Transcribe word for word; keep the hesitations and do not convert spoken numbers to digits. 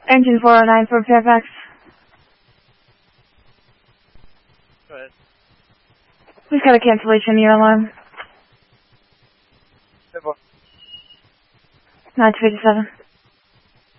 Engine four oh nine for Fairfax. Go ahead. We've got a cancellation in your alarm. Simple. nine two eight seven.